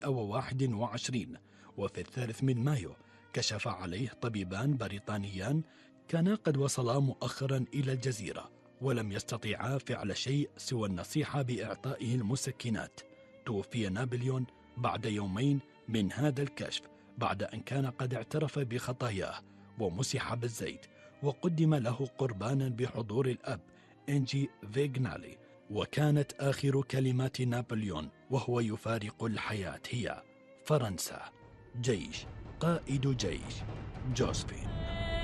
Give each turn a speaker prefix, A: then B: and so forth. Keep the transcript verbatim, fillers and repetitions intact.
A: وواحد وعشرين، وفي الثالث من مايو كشف عليه طبيبان بريطانيان كانا قد وصلا مؤخرا إلى الجزيرة، ولم يستطيعا فعل شيء سوى النصيحة بإعطائه المسكنات. توفي نابليون بعد يومين من هذا الكشف، بعد أن كان قد اعترف بخطاياه ومسح بالزيت، وقدم له قربانا بحضور الأب إنجي فيغنالي. وكانت آخر كلمات نابليون وهو يفارق الحياة هي: فرنسا، جيش، قائد جيش، جوزفين.